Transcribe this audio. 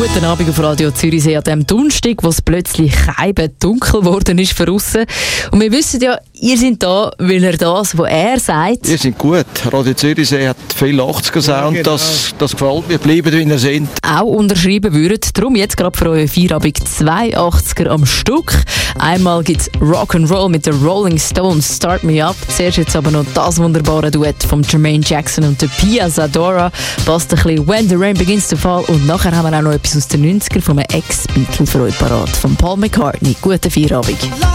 Guten Abend auf Radio Zürichsee an diesem Donnerstag, wo es plötzlich dunkel geworden ist für aussen. Und wir wissen ja, ihr seid da, weil ihr das, was er sagt... Wir sind gut. Radio Zürichsee hat viel 80er-Sound, ja, genau. Das gefällt mir. Bleiben, wie ihr seid. Auch unterschreiben würden. Darum jetzt gerade für euren Feierabend 82er am Stück. Einmal gibt es Rock'n'Roll mit den Rolling Stones, Start Me Up. Zuerst jetzt aber noch das wunderbare Duett von Jermaine Jackson und der Pia Zadora. Passt ein bisschen When the Rain Begins to Fall. Und nachher haben wir auch noch etwas aus den 90er von einem Ex-Beatle für euch parat. Von Paul McCartney. Guten Feierabend.